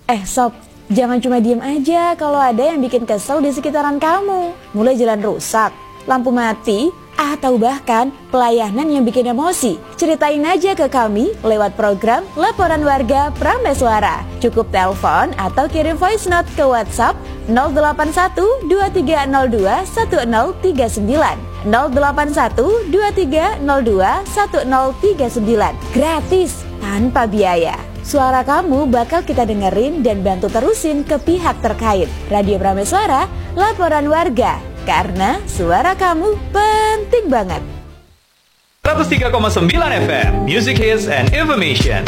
Sob, jangan cuma diem aja kalau ada yang bikin kesel di sekitaran kamu. Mulai jalan rusak, lampu mati, atau bahkan pelayanan yang bikin emosi. Ceritain aja ke kami lewat program Laporan Warga Prameswara. Cukup telepon atau kirim voice note ke WhatsApp 081 2302 1039 081 2302 1039. Gratis, tanpa biaya. Suara kamu bakal kita dengerin dan bantu terusin ke pihak terkait. Radio Prameswara, Laporan Warga. Karena suara kamu penting banget. 103,9 FM, Music Hits and Information.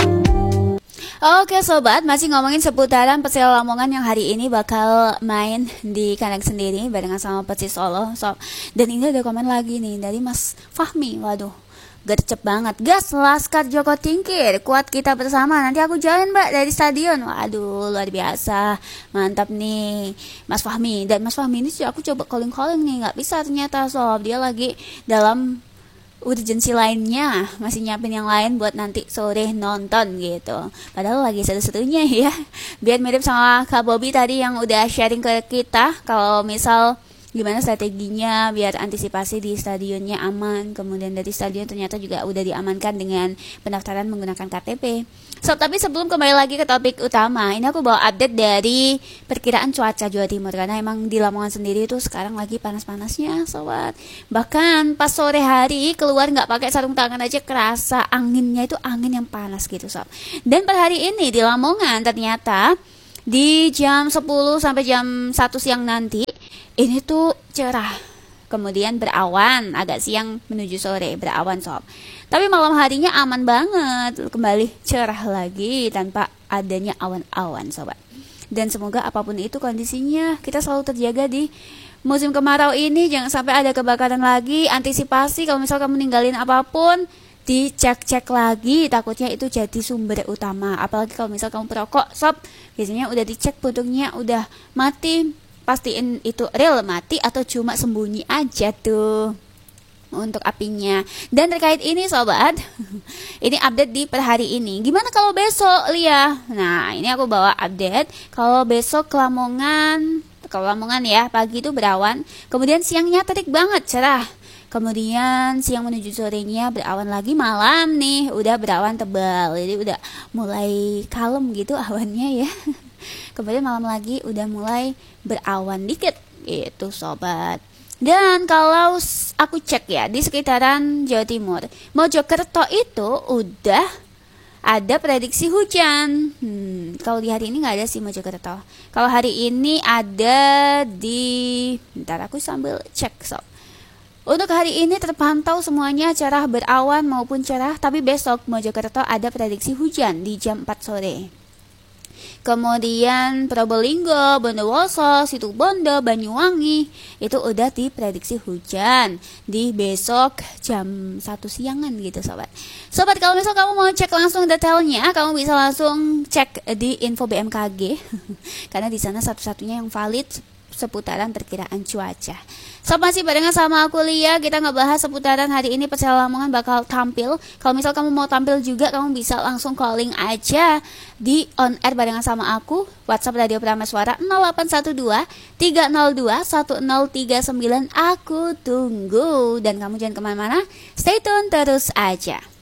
Oke sobat, masih ngomongin seputaran Persela Lamongan yang hari ini bakal main di kandang sendiri barengan sama Persis Solo. Dan ini ada komen lagi nih dari Mas Fahmi. Waduh, gercep banget. Gas Laskar Joko Tingkir, kuat kita bersama. Nanti aku jalan mbak dari stadion. Waduh, luar biasa, mantap nih Mas Fahmi. Dan Mas Fahmi ini aku coba calling nih, nggak bisa ternyata sob. Dia lagi dalam urgensi lainnya, masih nyiapin yang lain buat nanti sore nonton gitu. Padahal lagi seru-serunya ya. Biar mirip sama Kak Bobby tadi yang udah sharing ke kita, kalau misal gimana strateginya biar antisipasi di stadionnya aman. Kemudian dari stadion ternyata juga udah diamankan dengan pendaftaran menggunakan KTP. Tapi sebelum kembali lagi ke topik utama, ini aku bawa update dari perkiraan cuaca Jawa Timur. Karena emang di Lamongan sendiri tuh sekarang lagi panas-panasnya sobat. Bahkan pas sore hari keluar gak pakai sarung tangan aja kerasa anginnya itu angin yang panas gitu sob. Dan per hari ini di Lamongan ternyata di jam 10 sampai jam 1 siang nanti ini tuh cerah, kemudian berawan, agak siang menuju sore berawan sob. Tapi malam harinya aman banget, kembali cerah lagi tanpa adanya awan-awan sobat. Dan semoga apapun itu kondisinya kita selalu terjaga di musim kemarau ini. Jangan sampai ada kebakaran lagi. Antisipasi kalau misal kamu ninggalin apapun, dicek-cek lagi, takutnya itu jadi sumber utama. Apalagi kalau misal kamu perokok sob, biasanya udah dicek putuknya udah mati. Pastiin itu real mati atau cuma sembunyi aja tuh untuk apinya. Dan terkait ini sobat, ini update di per hari ini. Gimana kalau besok Lia? Nah ini aku bawa update. Kalau besok kalau Lamongan ya, pagi itu berawan, kemudian siangnya terik banget cerah. Kemudian siang menuju sorenya berawan lagi, malam nih udah berawan tebal. Jadi udah mulai kalem gitu awannya ya. Kemudian malam lagi udah mulai berawan dikit gitu sobat. Dan kalau aku cek ya di sekitaran Jawa Timur, Mojokerto itu udah ada prediksi hujan. Kalau di hari ini nggak ada sih Mojokerto. Kalau hari ini ada di, bentar aku sambil cek sob. Untuk hari ini terpantau semuanya cerah berawan maupun cerah, tapi besok Mojokerto ada prediksi hujan di jam 4 sore. Kemudian Probolinggo, Bondowoso, Situbondo, Banyuwangi itu udah diprediksi hujan di besok jam 1 siangan gitu sobat. Sobat, kalau misal kamu mau cek langsung detailnya, kamu bisa langsung cek di info BMKG karena di sana satu-satunya yang valid seputaran perkiraan cuaca. Sob, masih barengan sama aku Lia, kita ngebahas seputaran hari ini Persela Lamongan bakal tampil. Kalau misal kamu mau tampil juga, kamu bisa langsung calling aja di on air barengan sama aku. WhatsApp Radio Prameswara 0812 302 1039. Aku tunggu. Dan kamu jangan kemana-mana, stay tune terus aja.